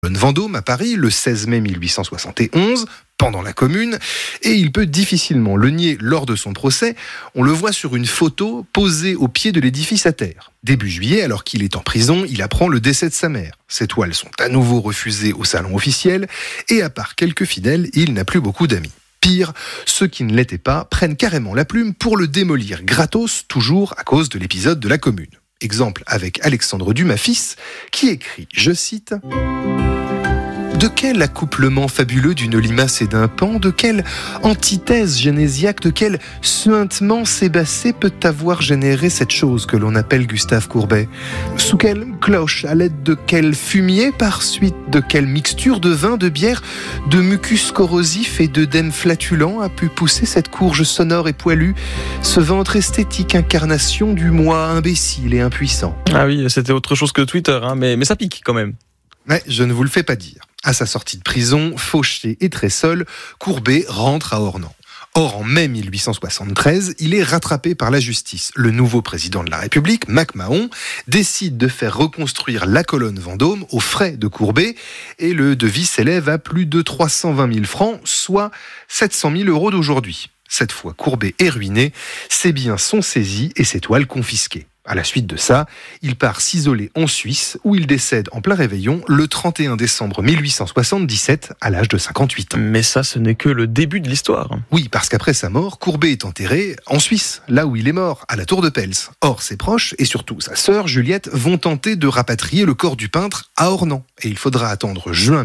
Vendôme à Paris le 16 mai 1871, pendant la Commune, et il peut difficilement le nier lors de son procès. On le voit sur une photo posée au pied de l'édifice à terre. Début juillet, alors qu'il est en prison, il apprend le décès de sa mère. Ses toiles sont à nouveau refusées au salon officiel, et à part quelques fidèles, il n'a plus beaucoup d'amis. Pire, ceux qui ne l'étaient pas prennent carrément la plume pour le démolir gratos, toujours à cause de l'épisode de la Commune. Exemple avec Alexandre Dumas fils, qui écrit, je cite... De quel accouplement fabuleux d'une limace et d'un paon, de quelle antithèse génésiaque, de quel suintement sébacé peut avoir généré cette chose que l'on appelle Gustave Courbet? Sous quelle cloche, à l'aide de quel fumier, par suite de quelle mixture de vin, de bière, de mucus corrosif et d'œdème flatulent a pu pousser cette courge sonore et poilue, ce ventre esthétique incarnation du moi imbécile et impuissant? Ah oui, c'était autre chose que Twitter, hein, mais ça pique quand même. Mais je ne vous le fais pas dire. À sa sortie de prison, fauché et très seul, Courbet rentre à Ornans. Or, en mai 1873, il est rattrapé par la justice. Le nouveau président de la République, MacMahon, décide de faire reconstruire la colonne Vendôme aux frais de Courbet et le devis s'élève à plus de 320 000 francs, soit 700 000 euros d'aujourd'hui. Cette fois, Courbet est ruiné, ses biens sont saisis et ses toiles confisquées. À la suite de ça, il part s'isoler en Suisse, où il décède en plein réveillon le 31 décembre 1877, à l'âge de 58 ans. Mais ça, ce n'est que le début de l'histoire. Oui, parce qu'après sa mort, Courbet est enterré en Suisse, là où il est mort, à la Tour de Pels. Or, ses proches, et surtout sa sœur Juliette, vont tenter de rapatrier le corps du peintre à Ornans. Et il faudra attendre juin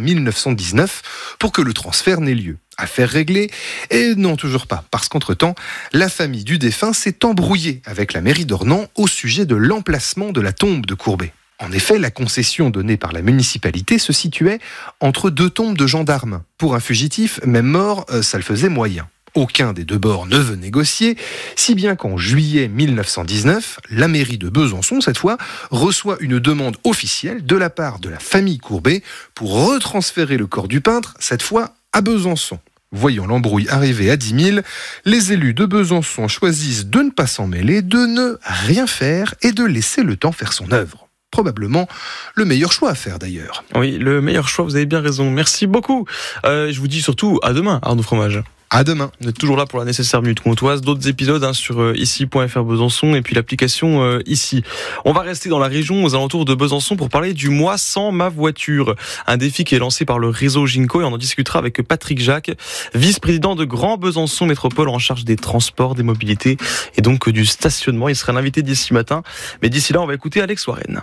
1919 pour que le transfert n'ait lieu. Affaire réglée? Et non, toujours pas, parce qu'entre-temps, la famille du défunt s'est embrouillée avec la mairie d'Ornans au sujet de l'emplacement de la tombe de Courbet. En effet, la concession donnée par la municipalité se situait entre deux tombes de gendarmes. Pour un fugitif, même mort, ça le faisait moyen. Aucun des deux bords ne veut négocier, si bien qu'en juillet 1919, la mairie de Besançon, cette fois, reçoit une demande officielle de la part de la famille Courbet pour retransférer le corps du peintre, cette fois à Besançon. Voyant l'embrouille arriver à 10 000, les élus de Besançon choisissent de ne pas s'en mêler, de ne rien faire et de laisser le temps faire son œuvre. Probablement le meilleur choix à faire d'ailleurs. Oui, le meilleur choix, vous avez bien raison. Merci beaucoup. Je vous dis surtout à demain, Arnaud Fromage. À demain. Vous êtes toujours là pour la nécessaire minute comtoise. D'autres épisodes sur ici.fr Besançon et puis l'application ici. On va rester dans la région aux alentours de Besançon pour parler du mois sans ma voiture. Un défi qui est lancé par le réseau Ginko et on en discutera avec Patrick Jacques, vice-président de Grand Besançon Métropole en charge des transports, des mobilités et donc du stationnement. Il sera l'invité d'ici matin. Mais d'ici là, on va écouter Alex Warren.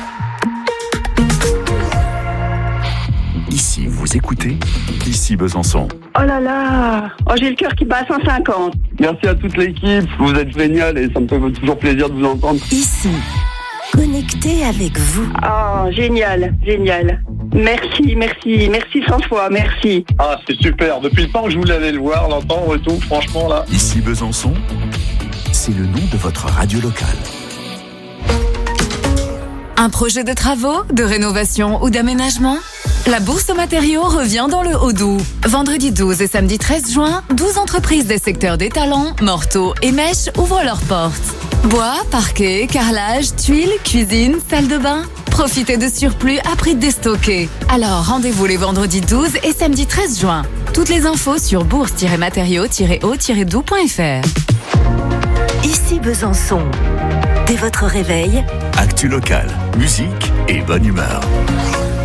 Ici, vous écoutez Ici Besançon. Oh là là, j'ai le cœur qui bat à 150. Merci à toute l'équipe, vous êtes génial et ça me fait toujours plaisir de vous entendre. Ici, connecté avec vous. Oh, génial. Merci François, merci. Ah, c'est super, depuis le temps que je voulais aller le voir, l'entendre et tout, franchement là. Ici Besançon, c'est le nom de votre radio locale. Un projet de travaux, de rénovation ou d'aménagement ? La Bourse aux matériaux revient dans le Haut-Doubs. Vendredi 12 et samedi 13 juin, 12 entreprises des secteurs des talents, morteaux et mèches ouvrent leurs portes. Bois, parquet, carrelage, tuiles, cuisine, salle de bain. Profitez de surplus à prix déstocké. Alors rendez-vous les vendredis 12 et samedi 13 juin. Toutes les infos sur bourse-matériaux-au-doubs.fr. Ici Besançon. Dès votre réveil, Actu locale, musique et bonne humeur.